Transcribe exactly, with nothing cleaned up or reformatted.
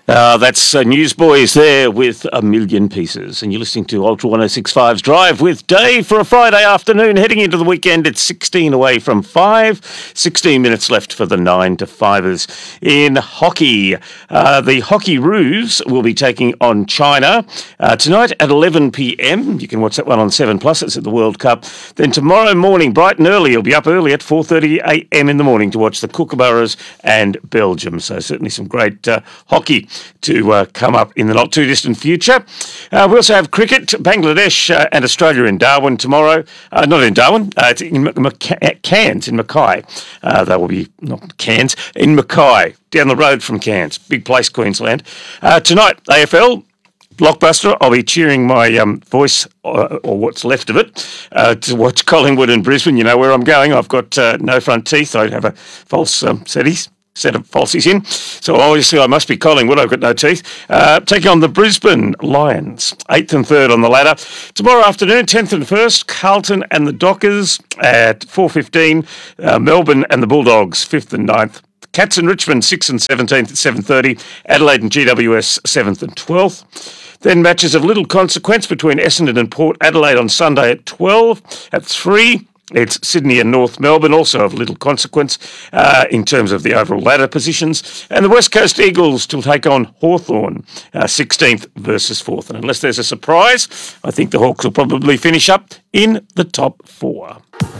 Uh, that's uh, Newsboys there with A Million Pieces. And you're listening to Ultra ten sixty-five's Drive with Dave for a Friday afternoon. Heading into the weekend, it's sixteen away from five. sixteen minutes left for the nine to fivers. In hockey, uh, the Hockey Roos will be taking on China uh, tonight at eleven p.m. You can watch that one on seven plus. It's at the World Cup. Then tomorrow morning, bright and early, you'll be up early at four thirty a.m. in the morning to watch the Kookaburras and Belgium. So certainly some great uh, hockey to uh, come up in the not-too-distant future. Uh, we also have cricket, Bangladesh uh, and Australia in Darwin tomorrow. Uh, not in Darwin, uh, it's in M- M- Cairns, in Mackay. Uh, they will be, not Cairns, in Mackay, down the road from Cairns. Big place, Queensland. Uh, tonight, A F L, Blockbuster. I'll be cheering my um, voice, or, or what's left of it, uh, to watch Collingwood and Brisbane. You know where I'm going. I've got uh, no front teeth. I have a false um, setties. set of falsies in. So obviously I must be Collingwood. I've got no teeth. Uh, taking on the Brisbane Lions, eighth and third on the ladder. Tomorrow afternoon, tenth and first, Carlton and the Dockers at four fifteen. Uh, Melbourne and the Bulldogs, fifth and ninth. Cats and Richmond, sixth and seventeenth at seven thirty. Adelaide and G W S, seventh and twelfth. Then matches of little consequence between Essendon and Port Adelaide on Sunday at twelve. At three, it's Sydney and North Melbourne, also of little consequence uh, in terms of the overall ladder positions. And the West Coast Eagles will take on Hawthorn, uh, sixteenth versus fourth. And unless there's a surprise, I think the Hawks will probably finish up in the top four.